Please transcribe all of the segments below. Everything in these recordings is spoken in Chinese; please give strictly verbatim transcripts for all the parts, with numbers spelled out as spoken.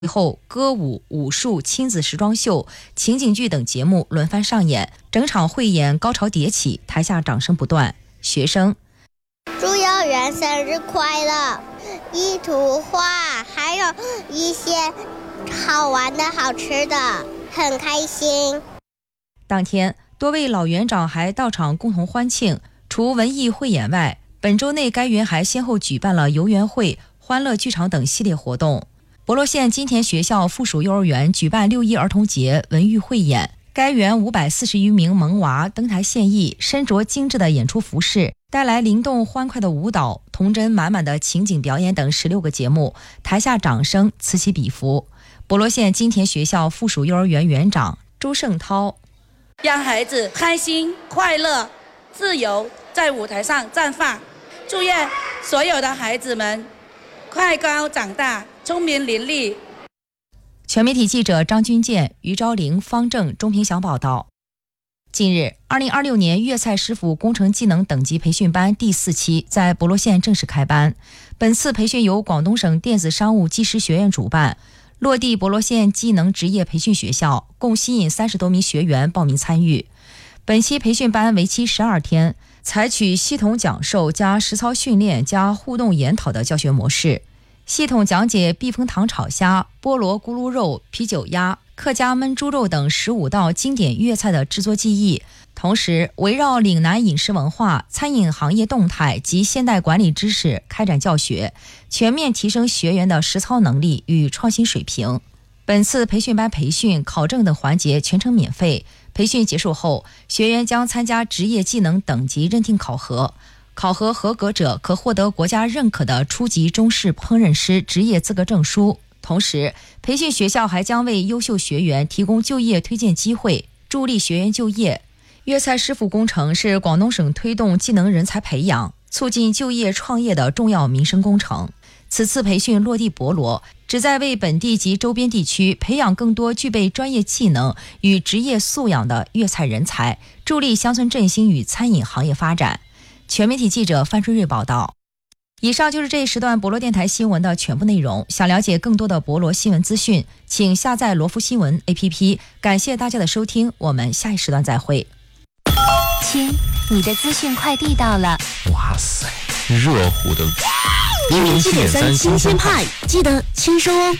后歌舞、武术、亲子时装秀、情景剧等节目轮番上演，整场汇演高潮迭起，台下掌声不断。学生： 祝幼儿园生日快乐！一图画，还有一些好玩的好吃的，很开心。 当天多位老园长还到场共同欢庆。除文艺汇演外，本周内该园还先后举办了游园会、欢乐剧场等系列活动。博罗县金田学校附属幼儿园举办六一儿童节文娱汇演，该园五百四十余名萌娃登台献艺，身着精致的演出服饰，带来灵动欢快的舞蹈、童真满满的情景表演等十六个节目，台下掌声此起彼伏。博罗县金田学校附属幼儿园园长周胜涛： 让孩子开心、快乐、自由在舞台上绽放，祝愿所有的孩子们快高长大，聪明伶俐。 全媒体记者张军健、于昭玲、方正、钟平祥报道。近日，二零二六年粤菜师傅工程技能等级培训班第四期在博罗县正式开班。本次培训由广东省电子商务技师学院主办，落地博罗县技能职业培训学校，共吸引三十多名学员报名参与。本期培训班为期十二天，采取系统讲授加实操训练加互动研讨的教学模式，系统讲解避风塘炒虾、菠萝咕噜肉、啤酒鸭、客家焖猪肉等十五道经典粤菜的制作技艺，同时围绕岭南饮食文化、餐饮行业动态及现代管理知识开展教学，全面提升学员的实操能力与创新水平。本次培训班培训、考证等环节全程免费。培训结束后，学员将参加职业技能等级认定考核，考核合格者可获得国家认可的初级中式烹饪师职业资格证书。同时，培训学校还将为优秀学员提供就业推荐机会，助力学员就业。粤菜师傅工程是广东省推动技能人才培养、促进就业创业的重要民生工程。此次培训落地博罗，旨在为本地及周边地区培养更多具备专业技能与职业素养的粤菜人才，助力乡村振兴与餐饮行业发展。全媒体记者范春瑞报道。以上就是这一时段博罗电台新闻的全部内容。想了解更多的博罗新闻资讯，请下载罗福新闻 A P P。 感谢大家的收听，我们下一时段再会。 亲，你的资讯快递到了。 哇塞，热乎的一零七点三新鲜派，记得签收哦。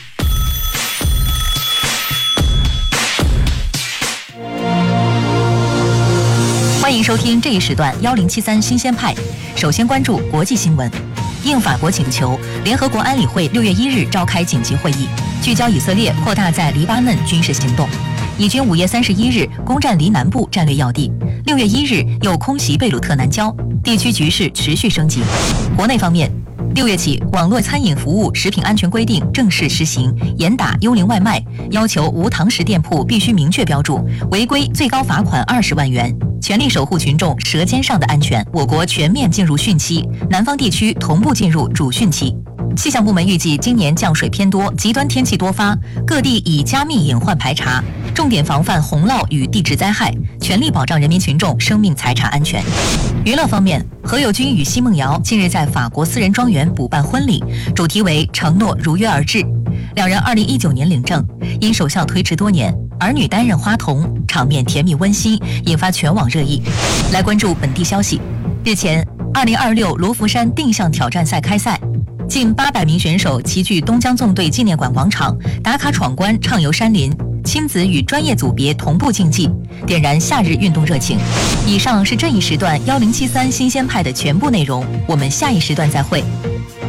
欢迎收听这一时段幺零七三新鲜派。首先关注国际新闻。应法国请求，联合国安理会六月一日召开紧急会议，聚焦以色列扩大在黎巴嫩军事行动。以军五月三十一日攻占黎南部战略要地，六月一日又空袭贝鲁特南郊，地区局势持续升级。国内方面，六月起，网络餐饮服务食品安全规定正式实行，严打幽灵外卖，要求无堂食店铺必须明确标注，违规最高罚款二十万元。全力守护群众舌尖上的安全。我国全面进入汛期，南方地区同步进入主汛期。气象部门预计，今年降水偏多，极端天气多发，各地已加密隐患排查，重点防范洪涝与地质灾害，全力保障人民群众生命财产安全。娱乐方面，何猷君与奚梦瑶近日在法国私人庄园补办婚礼，主题为承诺如约而至。两人二零一九年领证，因首相推迟多年，儿女担任花童，场面甜蜜温馨，引发全网热议。来关注本地消息。日前，二零二六罗浮山定向挑战赛开赛，近八百名选手齐聚东江纵队纪念馆广场，打卡闯关，畅游山林，亲子与专业组别同步竞技，点燃夏日运动热情。以上是这一时段幺零七三新鲜派的全部内容，我们下一时段再会。